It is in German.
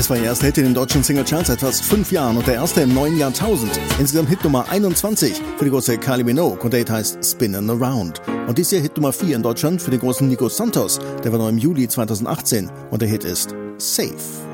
Es war ihr erster Hit in den deutschen Singlecharts seit fast 5 Jahren und der erste im neuen Jahrtausend. Insgesamt Hit Nummer 21 für die große Kylie Minogue und der Hit heißt Spinnin' Around. Und dies Jahr Hit Nummer 4 in Deutschland für den großen Nico Santos, der war noch im Juli 2018 und der Hit ist Safe.